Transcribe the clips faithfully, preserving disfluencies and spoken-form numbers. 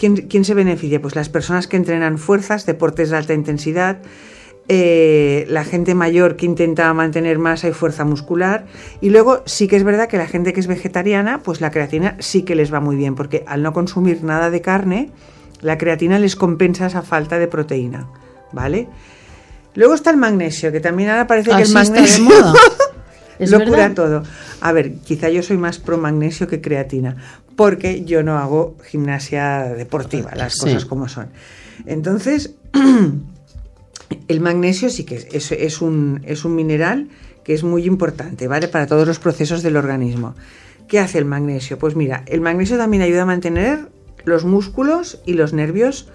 ¿quién, ¿quién se beneficia? Pues las personas que entrenan fuerzas, deportes de alta intensidad, eh, la gente mayor que intenta mantener masa y fuerza muscular, y luego sí que es verdad que la gente que es vegetariana, pues la creatina sí que les va muy bien, porque al no consumir nada de carne, la creatina les compensa esa falta de proteína, ¿vale? Luego está el magnesio, que también ahora parece que el magnesio lo verdad? cura todo. A ver, quizá yo soy más pro magnesio que creatina, porque yo no hago gimnasia deportiva, las cosas sí. como son. Entonces, el magnesio sí que es, es, es, un, es un mineral que es muy importante, ¿vale? Para todos los procesos del organismo. ¿Qué hace el magnesio? Pues mira, el magnesio también ayuda a mantener los músculos y los nervios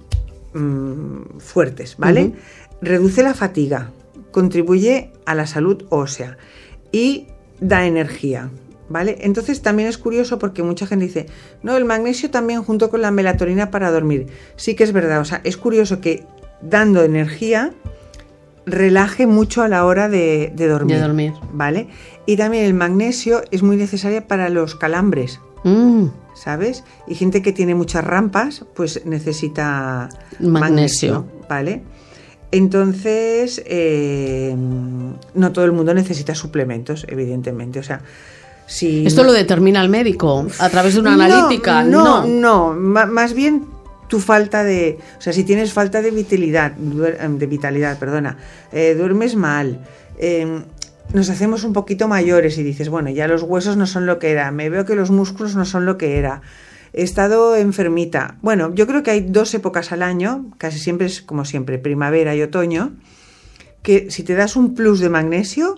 mmm, fuertes, ¿vale? Uh-huh. Reduce la fatiga, contribuye a la salud ósea y da energía, ¿vale? Entonces también es curioso porque mucha gente dice, no, el magnesio también junto con la melatonina para dormir. Sí que es verdad, o sea, es curioso que dando energía relaje mucho a la hora de, de dormir, de dormir, ¿vale? Y también el magnesio es muy necesario para los calambres, mm. ¿sabes? Y gente que tiene muchas rampas, pues necesita magnesio, magnesio ¿vale? Entonces, eh, no todo el mundo necesita suplementos, evidentemente. O sea, si ¿esto lo determina el médico a través de una no, analítica? No, no, no, más bien tu falta de, o sea, si tienes falta de vitalidad, de vitalidad, perdona, eh, duermes mal, eh, nos hacemos un poquito mayores y dices, bueno, ya los huesos no son lo que era, me veo que los músculos no son lo que era. He estado enfermita. Bueno, yo creo que hay dos épocas al año, casi siempre es como siempre, primavera y otoño, que si te das un plus de magnesio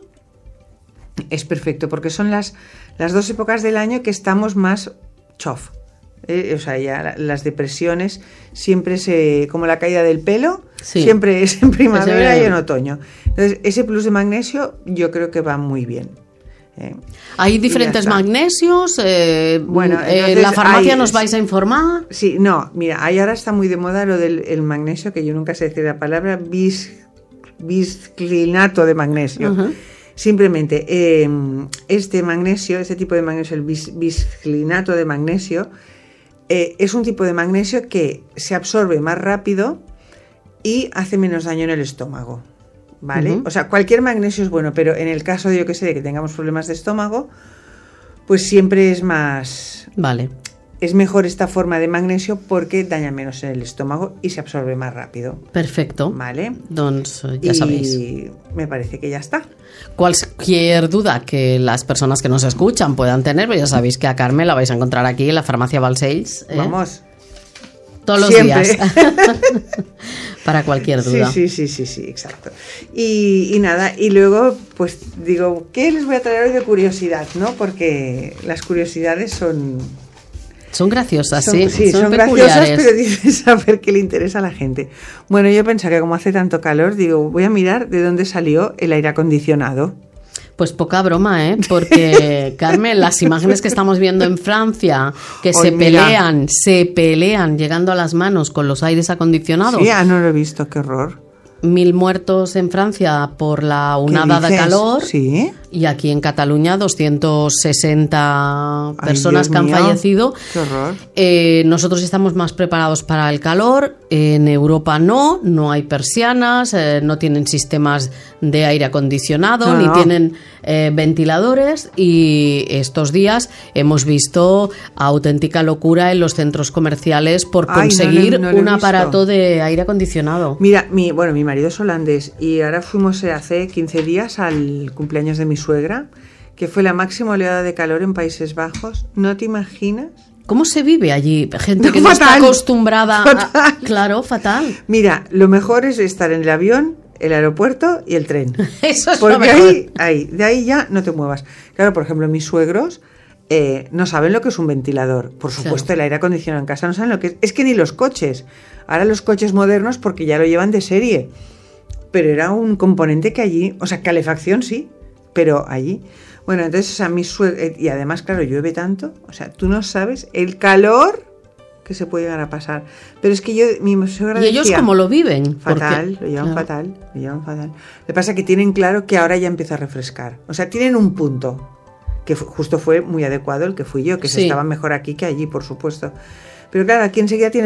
es perfecto, porque son las, las dos épocas del año que estamos más chof. Eh, o sea, ya las depresiones siempre se, como la caída del pelo, sí. siempre es en primavera y en otoño. Entonces, ese plus de magnesio yo creo que va muy bien. Eh, hay diferentes magnesios, eh, bueno, en la farmacia hay, nos vais a informar. Sí, no, mira, ahí ahora está muy de moda lo del el magnesio, que yo nunca sé decir la palabra, bis, bisclinato de magnesio. Uh-huh. Simplemente, eh, este magnesio, este tipo de magnesio, el bis, bisclinato de magnesio, eh, es un tipo de magnesio que se absorbe más rápido y hace menos daño en el estómago. ¿Vale? Uh-huh. O sea, cualquier magnesio es bueno, pero en el caso de, yo que sé, de que tengamos problemas de estómago, pues siempre es más... Vale. Es mejor esta forma de magnesio porque daña menos en el estómago y se absorbe más rápido. Perfecto. Vale. Doncs ya y sabéis. Me parece que ya está. Cualquier duda que las personas que nos escuchan puedan tener, pues ya sabéis que a Carme la vais a encontrar aquí en la farmacia Balcells, ¿eh? Vamos. Todos los Siempre. días. Para cualquier duda. Sí, sí, sí, sí, sí, exacto. Y, y nada, y luego, pues digo, ¿qué les voy a traer hoy de curiosidad, no? Porque las curiosidades son... Son graciosas, son, sí. Sí, son, son graciosas, pero dices saber qué le interesa a la gente. Bueno, yo pensaba que como hace tanto calor, digo, voy a mirar de dónde salió el aire acondicionado. Pues poca broma, ¿eh? Porque, Carmen, las imágenes que estamos viendo en Francia, que Hoy, se pelean, mira. se pelean llegando a las manos con los aires acondicionados. Sí, ah, no lo he visto, qué horror. Mil muertos en Francia por la onada de calor. Sí. Y aquí en Cataluña doscientas sesenta Ay, personas Dios que han mío, fallecido. Qué horror. Eh, nosotros estamos más preparados para el calor. En Europa no, no hay persianas, eh, no tienen sistemas de aire acondicionado, no, ni no. tienen eh, ventiladores. Y estos días hemos visto auténtica locura en los centros comerciales por Ay, conseguir no, no, no un aparato de aire acondicionado. Mira, mi, bueno, mi marido es holandés y ahora fuimos hace quince días al cumpleaños de mi suegra, que fue la máxima oleada de calor en Países Bajos. ¿No te imaginas? ¿Cómo se vive allí? Gente que no, no fatal, está acostumbrada fatal. a... Claro, fatal. Mira, lo mejor es estar en el avión, el aeropuerto y el tren. Eso es Porque lo mejor. ahí, ahí, de ahí ya no te muevas. Claro, por ejemplo, mis suegros eh, no saben lo que es un ventilador. Por supuesto, claro. El aire acondicionado en casa no saben lo que es. Es que ni los coches. Ahora los coches modernos, porque ya lo llevan de serie. Pero era un componente que allí, o sea, calefacción sí, pero allí... Bueno, entonces, o sea, mi suegra, y además, claro, llueve tanto, o sea, tú no sabes el calor que se puede llegar a pasar. Pero es que yo, mi suegra ¿Y ellos decía, cómo lo viven? Fatal, Porque, lo llevan claro. fatal, lo llevan fatal. Lo que pasa es que tienen claro que ahora ya empieza a refrescar. O sea, tienen un punto, que fu- justo fue muy adecuado el que fui yo, que Sí. se estaba mejor aquí que allí, por supuesto. Pero claro, aquí enseguida tiene